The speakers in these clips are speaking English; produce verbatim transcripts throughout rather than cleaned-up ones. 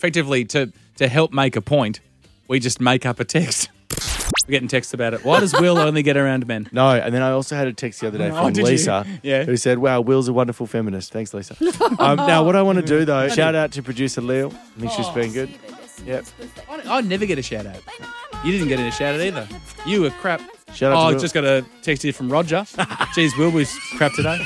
effectively, to, to help make a point, we just make up a text. We're getting texts about it. Why does Will only get around men? No, and then I also had a text the other day Oh, from did you? Lisa Yeah. who said, wow, Will's a wonderful feminist. Thanks, Lisa. um, now, what I want to do, though, shout out to producer Leo. I think she's been good. Yep. I, I never get a shout out. You didn't get a shout out either. You were crap. Shout out oh, to I Will. just got a text here from Roger. Jeez, Will was crap today.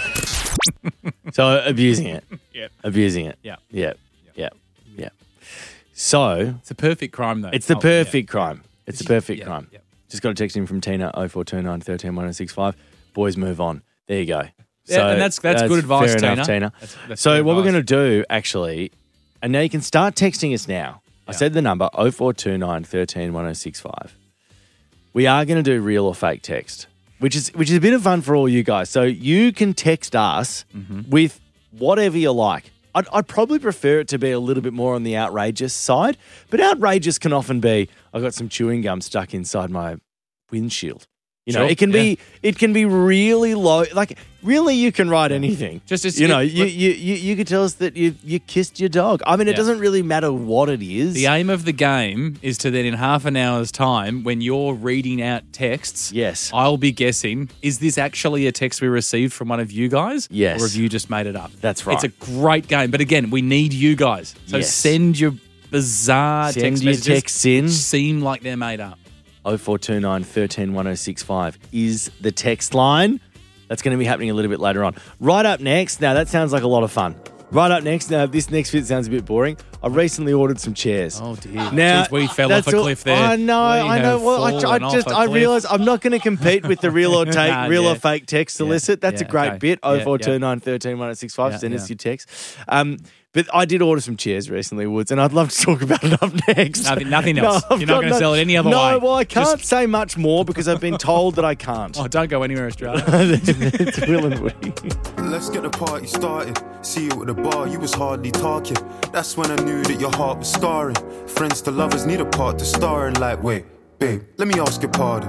So, abusing it. Yep. Abusing it. Yeah. Yep. Yep. Yep. So, It's a perfect crime, though. it's the Oh, perfect yeah. crime. It's the perfect Yeah, crime. yeah. Just got a text in from Tina, oh four two nine, one three one oh six five. Boys, move on. There you go. Yeah, and that's- that's good advice, fair Tina. enough, Tina. That's- that's so good what we're advice. going to do, actually, and now you can start texting us now. I Yeah. said the number, oh four two nine, one three one oh six five. We are going to do real or fake text, which is which is a bit of fun for all you guys. So you can text us Mm-hmm. with whatever you like. I'd, I'd probably prefer it to be a little bit more on the outrageous side, but outrageous can often be, I got some chewing gum stuck inside my windshield. You know, Sure, it can be it can be really low. Like, really, you can write anything. Just as- you know, it- you, you you you could tell us that you you kissed your dog. I mean, it Yeah. doesn't really matter what it is. The aim of the game is to then, in half an hour's time, when you're reading out texts, Yes. I'll be guessing, is this actually a text we received from one of you guys? Yes. Or have you just made it up? That's right. It's a great game. But again, we need you guys. So Yes. send your bizarre Send text your messages texts in. which seem like they're made up. oh four two nine, one three one oh six five is the text line. That's going to be happening a little bit later on. Right up next, now that sounds like a lot of fun. Right up next, now this next bit sounds a bit boring. I recently ordered some chairs. Oh, dear. Now, Jeez, we fell that's off a all- cliff there. I know, We I know. have Well, I, I fallen off just, a I cliff. realise I'm not going to compete with the real or take, Nah, real yeah. or fake text solicit. That's Yeah, a great okay. bit. Yeah, oh four two nine, one three one oh six five. Yeah, Send us yeah. your text. Um, but I did order some chairs recently, Woods, and I'd love to talk about it up next. Nothing- nothing else. I've You're not got gonna no- sell it any other no, way. well, I can't Just- say much more because I've been told that I can't. Oh, don't go anywhere, Australia. It's Will and Woody. Let's get the party started. See you at the bar, you was hardly talking. That's when I knew that your heart was scarring. Friends to lovers need a part to star in. Like, wait, babe, let me ask your pardon.